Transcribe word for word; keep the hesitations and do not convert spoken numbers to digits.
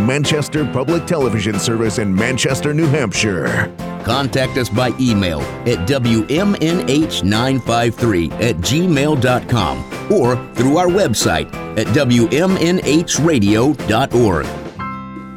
Manchester Public Television Service in Manchester, New Hampshire. Contact us by email at W M N H nine five three at gmail dot com or through our website at W M N H radio dot org.